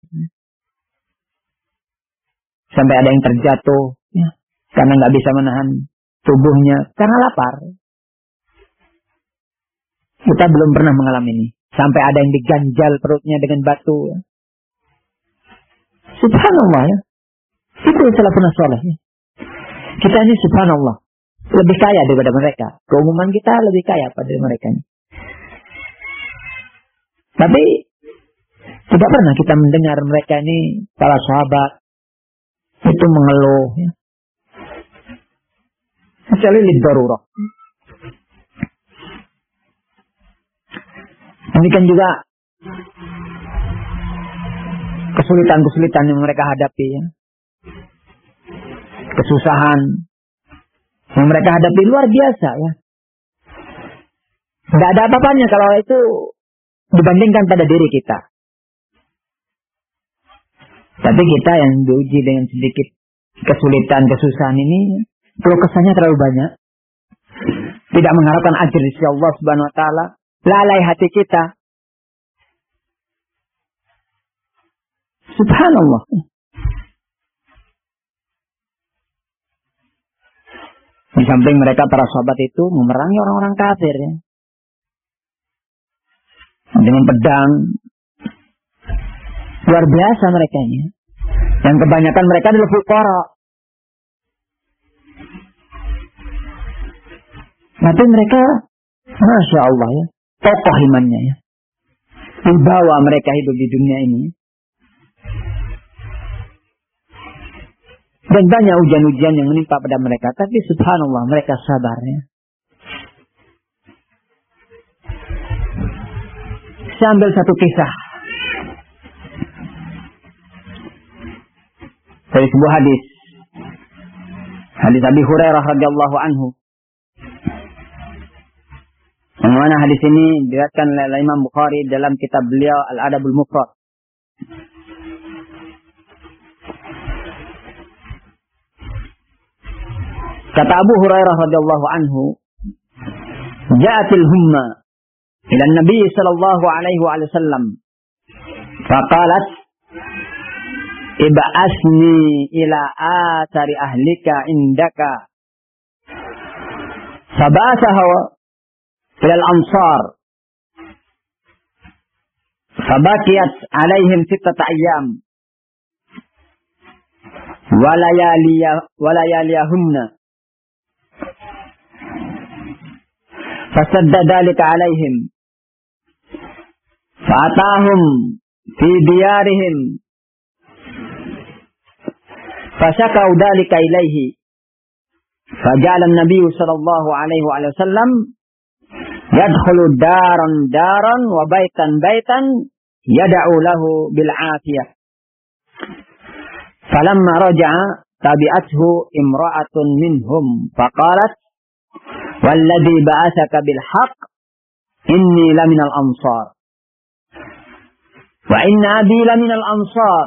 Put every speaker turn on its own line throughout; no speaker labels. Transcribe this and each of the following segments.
Sampai ada yang terjatuh ya, karena nggak bisa menahan tubuhnya karena lapar. Kita belum pernah mengalami ini. Sampai ada yang diganjal perutnya dengan batu. Ya. Subhanallah ya. Itu salafun saleh. Ya. Kita ini subhanallah lebih kaya daripada mereka. Keumuman kita lebih kaya pada mereka. Tapi tidak pernah kita mendengar mereka ini para sahabat itu mengeluh. Ya. Kecuali lidarurah. Ini kan juga kesulitan-kesulitan yang mereka hadapi. Ya. Kesusahan yang mereka hadapi luar biasa. Ya. Tidak ada apa-apanya kalau itu dibandingkan pada diri kita. Tapi kita yang diuji dengan sedikit kesulitan, kesusahan ini, keluh kesahnya terlalu banyak. Tidak mengharapkan ajar dari Allah Subhanahu wa taala, lalai hati kita. Subhanallah. Di samping mereka para sahabat itu memerangi orang-orang kafir ya. Dengan pedang. Luar biasa mereka ini. Yang kebanyakan mereka adalah fuqara. Tapi mereka, Masya Allah ya, tokoh imannya ya. Dibawa mereka hidup di dunia ini. Dan banyak ujian-ujian yang menimpa pada mereka. Tapi subhanallah mereka sabar ya. Saya ambil satu kisah. Dari sebuah hadis. Hadis Abi Hurairah radhiyallahu anhu. Yang mana hadis ini diriwayatkan oleh Imam Bukhari dalam kitab beliau Al-Adabul Mufrad. Kata Abu Hurairah radhiyallahu anhu, "Ja'atil humma ila Nabi sallallahu alaihi wasallam. Faqalat, ib'asni ila athari ahlika indaka." Fabasaha ila al-ansar. Fabakiyat alaihim 6 ayyam. Walayaliyahunna. Fasadda dhalika alaihim. Fa'atahum fi diyarihim. Fashakau dhalika ilaihi. Faja'ala an-nabiy sallallahu alaihi wasallam yadkhulu daran wa baitan yad'u lahu bil 'afiyah. Falamma raja'a tabi'athu imra'atun minhum faqalat, "Walladhi ba'athaka bil haqq inni laminal ansar wa inna abi laminal ansar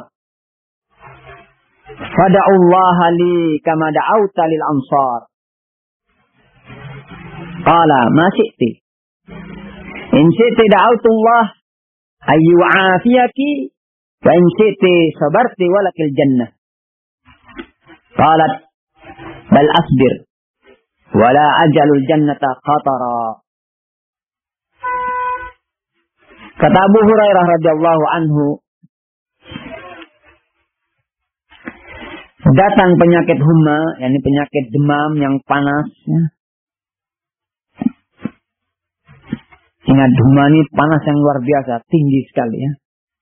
fad'u Allah li kama da'awta lil ansar." Qala ma syi'ti in syi'ti da'awtu Allah ayyu 'afiyaki wa in syi'ti sabarti walakil jannah. Qalat bal asbir wala ajalul jannata khatara. Kata Abu Hurairah radhiyallahu anhu, datang penyakit humma, yakni penyakit demam yang panas ya. Ingat humma ini panas yang luar biasa, tinggi sekali ya.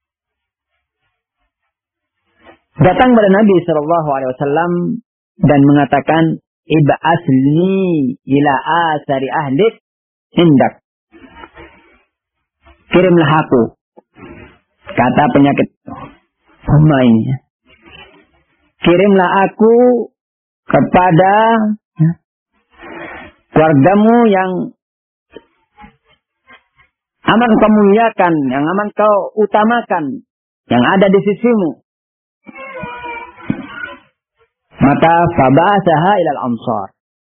Datang pada Nabi SAW dan mengatakan, ib'asni ila asari ahlik indak. Kirimlah aku. Kata penyakit humma ini. Kirimlah aku kepada keluargamu yang aman kau muliakan, yang aman kau utamakan, yang ada di sisimu. Maka fabasaha ilal ansar.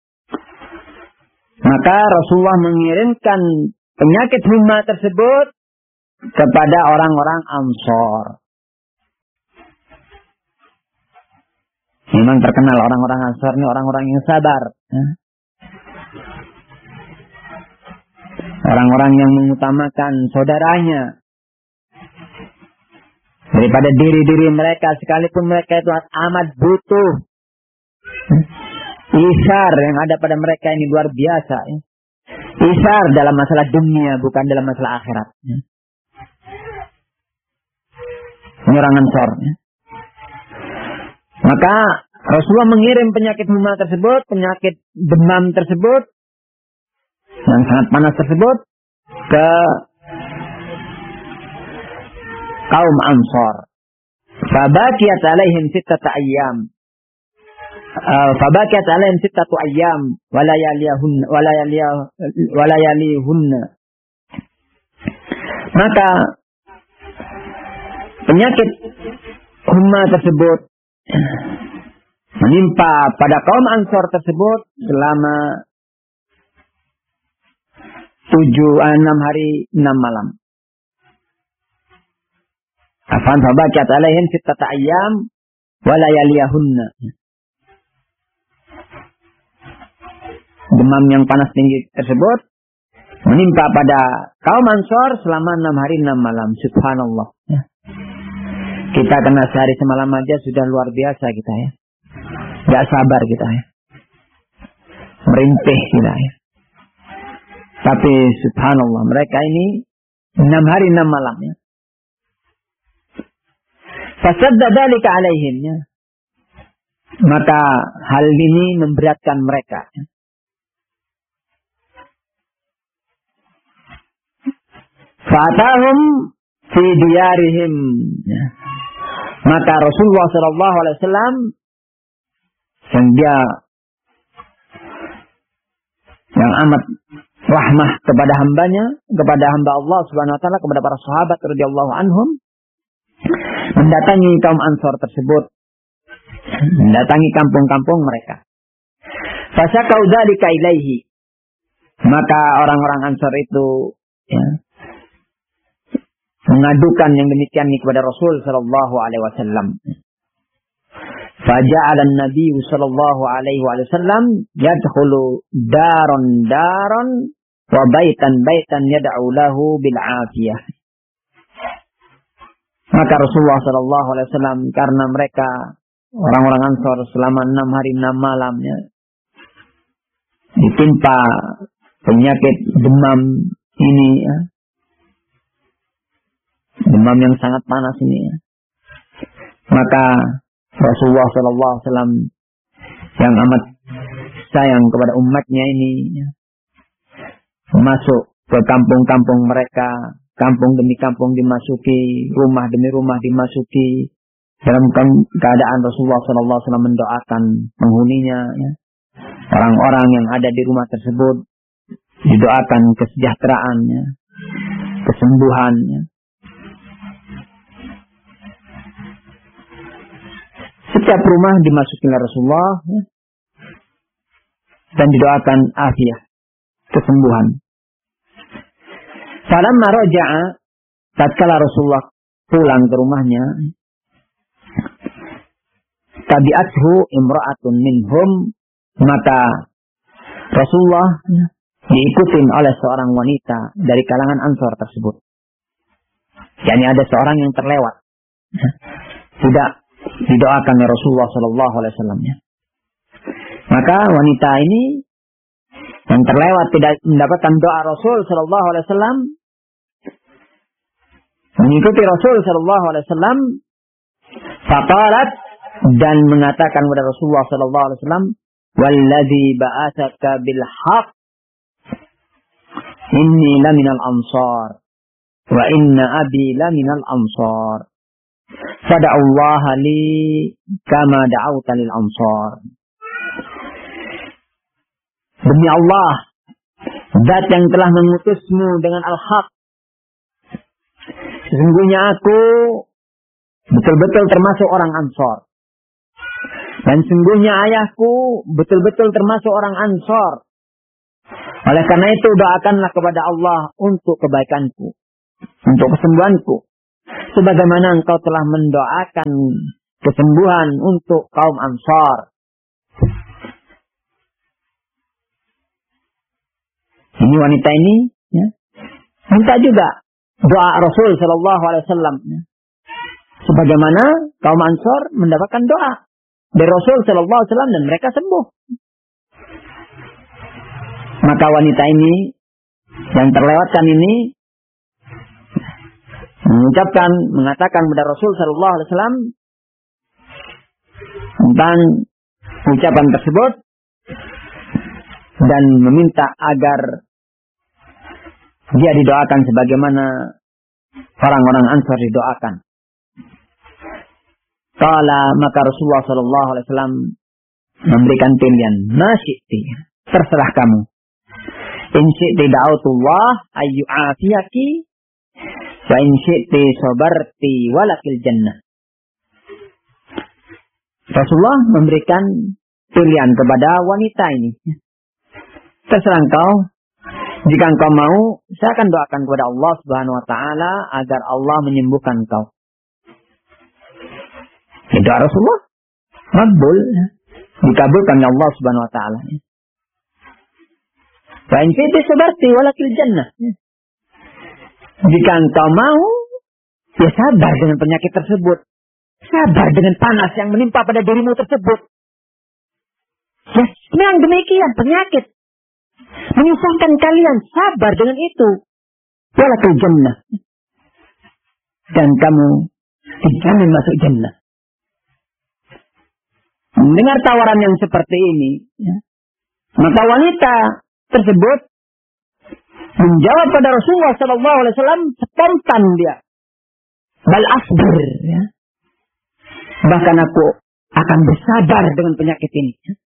Maka Rasulullah mengirimkan penyakit humma tersebut kepada orang-orang Ansar. Memang terkenal orang-orang Ansor ini orang-orang yang sabar. Orang-orang yang mengutamakan saudaranya daripada diri-diri mereka, sekalipun mereka itu amat butuh. Isar yang ada pada mereka ini luar biasa. Isar dalam masalah dunia, bukan dalam masalah akhirat. Ini orang Ansor. Maka Rasulullah mengirim penyakit huma tersebut, penyakit demam tersebut, yang sangat panas tersebut, ke kaum Ansor. Fabakiyat alaihim sittata ayyam. Fabakiyat alaihim sittatu ayyam walayalihunna. Maka penyakit huma tersebut menimpa pada kaum Ansor tersebut selama 6 hari 6 malam. Afan fabakiyat alaihim sittata ayyam walayalihunna. Demam yang panas tinggi tersebut menimpa pada kaum Ansor selama 6 hari 6 malam. Subhanallah. Kita kena sehari semalam aja sudah luar biasa kita ya. Gak sabar kita ya. Merintih kita ya. Tapi subhanallah mereka ini 6 hari 6 malam ya. Fasadda dzalika alaihim ya. Maka hal ini memberatkan mereka. Fatahum fi diyarihim ya. Maka Rasulullah sallallahu alaihi wasallam yang amat rahmah kepada hambanya, kepada hamba Allah Subhanahu wa taala, kepada para sahabat radhiyallahu anhum, mendatangi kaum Ansor tersebut, mendatangi kampung-kampung mereka. Fasakau dzalika ilaihi. Maka orang-orang Ansor itu ya, mengadukan yang demikian kepada Rasul sallallahu alaihi wasallam. Faja'ala an-nabiy sallallahu alaihi wasallam yadkhulu daron wa baitan yad'u lahu bil afiyah. Maka Rasulullah sallallahu alaihi wasallam karena mereka orang-orang Ansor selama 6 hari 6 malam ya, ditimpa penyakit demam ini ya. Demam yang sangat panas ini ya. Maka Rasulullah SAW yang amat sayang kepada umatnya ini ya, masuk ke kampung-kampung mereka, kampung demi kampung dimasuki, rumah demi rumah dimasuki, dalam keadaan Rasulullah SAW mendoakan penghuninya ya. Orang-orang yang ada di rumah tersebut didoakan kesejahteraannya, kesembuhannya. Setiap rumah dimasuki oleh Rasulullah ya, dan didoakan afiah, kesembuhan. Falamma raja'a, tatkala Rasulullah pulang ke rumahnya, tabi'athu imra'atun minhum, maka Rasulullah ya, diikutin oleh seorang wanita dari kalangan Ansor tersebut. Yani ada seorang yang terlewat, tidak didoakan oleh Rasulullah sallallahu alaihi wasallam ya. Maka wanita ini yang terlewat tidak mendapatkan doa Rasul sallallahu alaihi wasallam mengikuti Rasul sallallahu alaihi wasallam, faqalat, dan mengatakan kepada Rasulullah sallallahu alaihi wasallam, "Wallazi ba'atsaka bil haqq inni laminal ansar wa inna abi laminal ansar. Fada'ullaha li kama da'auta lil ansar." Demi Allah, zat yang telah mengutusmu dengan al-haq, sesungguhnya aku betul-betul termasuk orang Ansor. Dan sesungguhnya ayahku betul-betul termasuk orang Ansor. Oleh karena itu doakanlah kepada Allah untuk kebaikanku, untuk kesembuhanku, sebagaimana engkau telah mendoakan kesembuhan untuk kaum Ansar. Ini wanita ini ya, minta juga doa Rasul Sallallahu Alaihi Wasallam. Ya. Sebagaimana kaum Ansar mendapatkan doa dari Rasul Sallallahu Alaihi Wasallam dan mereka sembuh. Maka wanita ini yang terlewatkan ini mengatakan kepada Rasul Sallallahu Alaihi Wasallam tentang ucapan tersebut dan meminta agar dia didoakan sebagaimana orang-orang Ansar didoakan. Kala maka Rasulullah Sallallahu Alaihi Wasallam memberikan pilihan, masyiti, terserah kamu. In syi'ti da'autullah ayyu'afiyaki wa in syi'ti sabarti walakil jannah. Rasulullah memberikan pilihan kepada wanita ini. Terserah engkau, jika engkau mau, saya akan doakan kepada Allah Subhanahu wa taala agar Allah menyembuhkan engkau. Doa Rasulullah makbul, dikabulkan oleh Allah Subhanahu wa taala. Wa in fi'ti sabarti walakil jannah. Jika engkau mau, ya sabar dengan penyakit tersebut. Sabar dengan panas yang menimpa pada dirimu tersebut. Ya, memang demikian penyakit menyusahkan kalian, sabar dengan itu. Walakil jannah. Dan kamu dijamin masuk jannah. Mendengar tawaran yang seperti ini, ya, maka wanita tersebut menjawab pada Rasulullah Sallallahu Alaihi Wasallam spontan dia, bal asbir, ya. Bahkan aku akan bersabar dengan penyakit ini.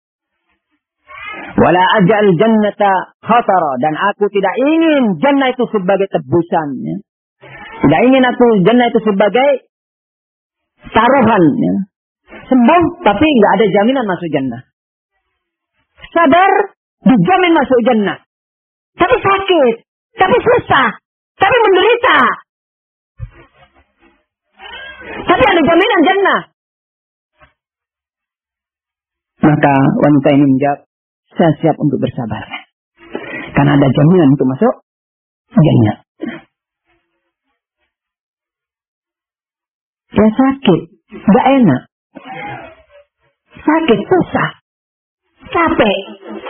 Wala ajal jannata khatara, dan aku tidak ingin jannah itu sebagai tebusan, ya. Tidak ingin aku jannah itu sebagai taruhan, ya. Sembuh tapi nggak ada jaminan masuk jannah. Sadar dijamin masuk jannah, tapi sakit, tapi susah, tapi menderita, tapi ada jaminan jannah. Maka wanita ini menjawab, saya siap untuk bersabar, karena ada jaminan untuk masuk jannah. Ya sakit, nggak enak, sakit, susah, capek.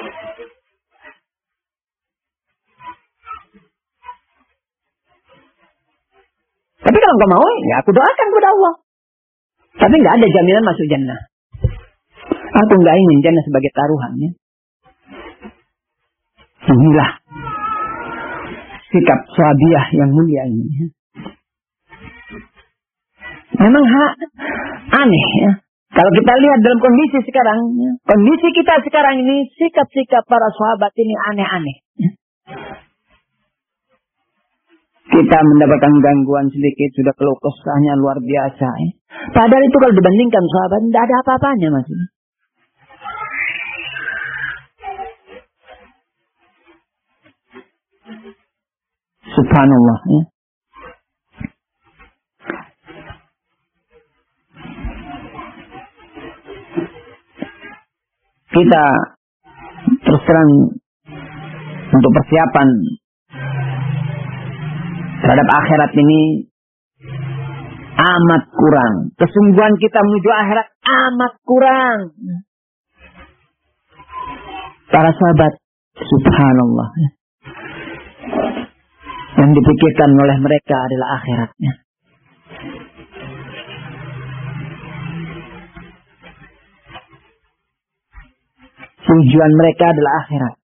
Tapi kalau enggak mau, ya aku doakan kepada Allah. Tapi enggak ada jaminan masuk jannah. Aku enggak ingin jannah sebagai taruhan, ya. Inilah sikap sahabiah yang mulia ini. Ya. Memang aneh, ya. Kalau kita lihat dalam kondisi sekarang, ya, kondisi kita sekarang ini, sikap-sikap para sahabat ini aneh-aneh. Ya. Kita mendapatkan gangguan sedikit, sudah keluh kesahnya luar biasa. Ya. Padahal itu kalau dibandingkan sahabat, tidak ada apa-apanya masih. Subhanallah. Ya. Kita terus terang untuk persiapan terhadap akhirat ini amat kurang. Kesungguhan kita menuju akhirat amat kurang. Para sahabat, subhanallah, yang dipikirkan oleh mereka adalah akhiratnya. Tujuan mereka adalah akhirat.